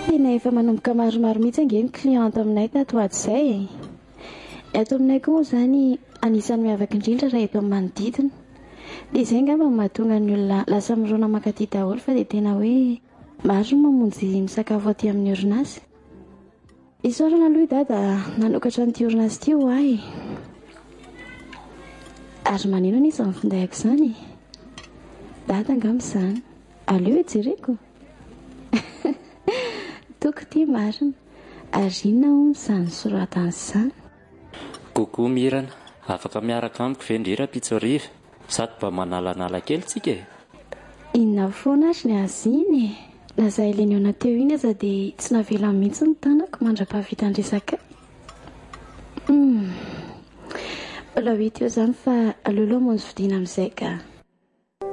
Tena efa manomboka maromaro mihitsy ange ny cliente aminay tato ato izay. Eto aminay koa moa izany anisan'ny miavaka indrindra raha eto amin'ny manodidina. Dia izay angamba no mahatonga ny olona lasa mirona mankaty daholo fa dia tena hoe maro ny mamonjy misakafo aty amin'ny orinasa. Isaorana aloha dada nanokatra n'ity orinasa ity ho ahy. Ary manino anisy ny findahako izany? Dada angamba izany. Aleo jereko. Toko ity marina. Ary inona hono izany soratany izany? Kokoa Mirana, afaka miaraka amiko ve indrindra Pitsoriva? Sady mba manalanala kely tsika e. Inona foana ary ny azy iny e. Naza ileny eo teo iny aza dia tsy navela mihitsy ny tanako mandra-pahavitandresaka. Mbola ho hita eo izany fa aleo aloha monjy vidiana amin'izay ka.